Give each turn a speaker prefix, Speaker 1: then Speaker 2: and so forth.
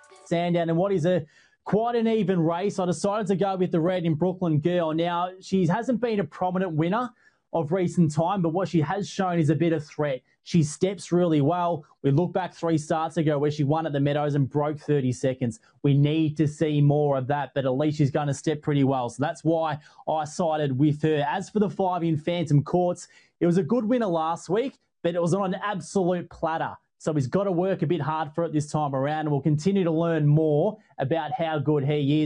Speaker 1: Sandown, and what is quite an even race. I decided to go with the red in Brooklyn Girl. Now, she hasn't been a prominent winner of recent time, but what she has shown is a bit of threat. She steps really well. We look back 3 starts ago where she won at the Meadows and broke 30 seconds. We need to see more of that, but at least she's going to step pretty well. So that's why I sided with her. As for the 5 in Phantom Courts, it was a good winner last week, but it was on an absolute platter. So he's got to work a bit hard for it this time around, and we'll continue to learn more about how good he is.